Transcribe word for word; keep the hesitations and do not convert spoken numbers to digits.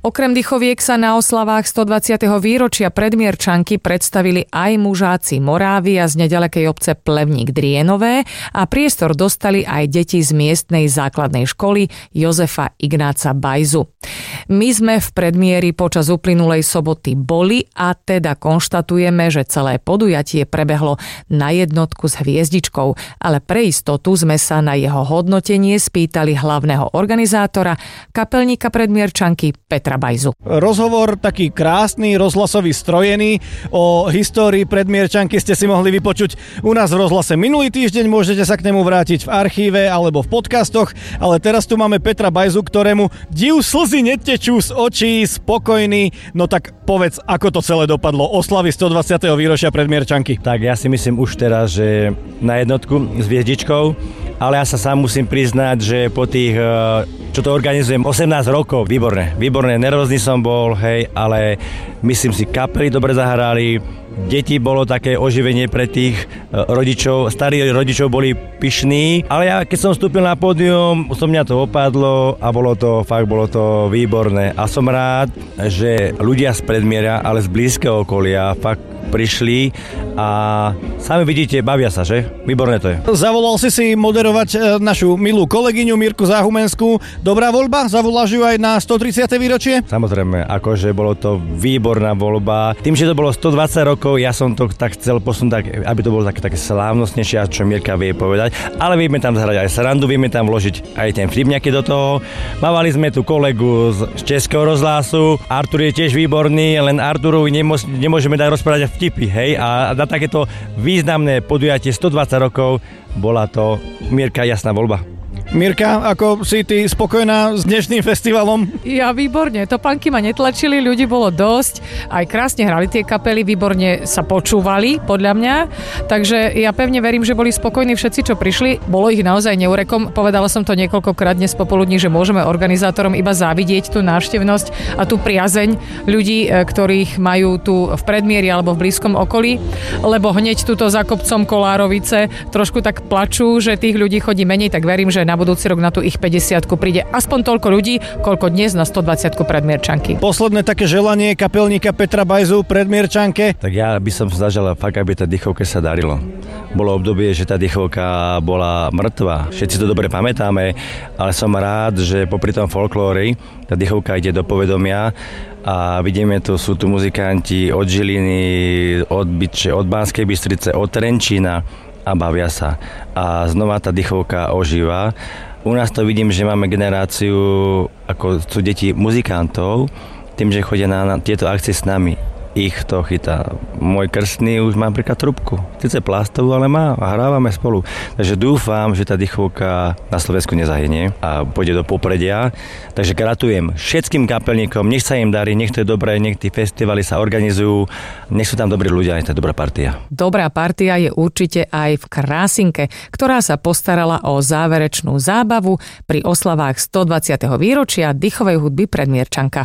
Okrem dychoviek sa na oslavách stodvadsiateho výročia Predmierčanky predstavili aj mužáci Morávia z nedalekej obce Plevník Drienové a priestor dostali aj deti z miestnej základnej školy Jozefa Ignáca Bajzu. My sme v Predmieri počas uplynulej soboty boli a teda konštatujeme, že celé podujatie prebehlo na jednotku s hviezdičkou, ale pre istotu sme sa na jeho hodnotenie spýtali hlavného organizátora, kapelníka Predmierčanky Petra Bajzu. Rozhovor taký krásny, rozhlasový, strojený o histórii Predmierčanky ste si mohli vypočuť u nás v rozhlase minulý týždeň, môžete sa k nemu vrátiť v archíve alebo v podcastoch, ale teraz tu máme Petra Bajzu, ktorému div slzy netečú z očí, spokojný. No tak povedz, ako to celé dopadlo, oslavy stodvadsiateho výročia Predmierčanky. Tak ja si myslím už teraz, že na jednotku s hviezdičkou, ale ja sa sám musím priznať, že po tých, čo to organizujem, osemnásť rokov, výborné, výborné, nervózny som bol, hej, ale myslím si, kapely dobre zahrali, deti bolo také oživenie pre tých rodičov, starí rodičov boli pyšní, ale ja keď som vstúpil na pódium, som mňa to opadlo a bolo to, fakt bolo to výborné a som rád, že ľudia z Predmieria, ale z blízkeho okolia fakt prišli a sami vidíte, bavia sa, že? Výborné to je. Zavolal si si moderovať našu milú kolegyňu Mirku Záhumenskú. Dobrá voľba? Zavoláš ju aj na stotridsiate výročie? Samozrejme, akože bolo to výborná voľba. Tým, že to bolo stodvadsať rokov, ja som to tak chcel posunúť, tak, aby to bolo také, také slávnostnejšie, čo Mirka vie povedať. Ale vieme tam zahrať aj srandu, vieme tam vložiť aj ten vtip nejaký do toho. Mávali sme tu kolegu z Českého rozhlasu. Artur je tiež výborný, len Arturovi nemô- nemôžeme dať rozprávať vtipy, hej, a na takéto významné podujatie stodvadsať rokov bola to, Mirka, jasná voľba. Mirka, ako si ty spokojná s dnešným festivalom? Ja výborne, topánky ma netlačili, ľudí bolo dosť, aj krásne hrali tie kapely, výborne sa počúvali, podľa mňa, takže ja pevne verím, že boli spokojní všetci, čo prišli, bolo ich naozaj neurekom, povedala som to niekoľkokrát dnes popoludní, že môžeme organizátorom iba závidieť tú návštevnosť a tú priazeň ľudí, ktorých majú tu v Predmieri alebo v blízkom okolí, lebo hneď tuto za kopcom Kolárovice trošku tak plačú, že tých ľudí chodí menej, tak verím, že na budúci rok na tú ich päťdesiatku príde aspoň toľko ľudí, koľko dnes na stodvadsiatku Predmierčanky. Posledné také želanie kapelníka Petra Bajzu Predmierčanke? Tak ja by som zažal fakt, aby tá dychovka sa darilo. Bolo obdobie, že tá dychovka bola mŕtva. Všetci to dobre pamätáme, ale som rád, že popri tom folklóri tá dychovka ide do povedomia a vidíme tu, sú tu muzikanti od Žiliny, od Byče, od Banskej Bystrice, od Trenčína a bavia sa. A znova tá dychovka ožíva. U nás to vidím, že máme generáciu, ako sú deti muzikantov, tým, že chodia na, na tieto akcie s nami. Ich to chytá. Môj krstný už má napríklad trubku. Sice plastovú, ale má a hrávame spolu. Takže dúfam, že tá dychovka na Slovensku nezahynie a pôjde do popredia. Takže gratulujem všetkým kapelníkom, nech sa im darí, nech to je dobré, nech tí festivaly sa organizujú, nech sú tam dobrí ľudia, je to dobrá partia. Dobrá partia je určite aj v Krásinke, ktorá sa postarala o záverečnú zábavu pri oslavách stodvadsiateho výročia dychovej hudby Predmierčanka.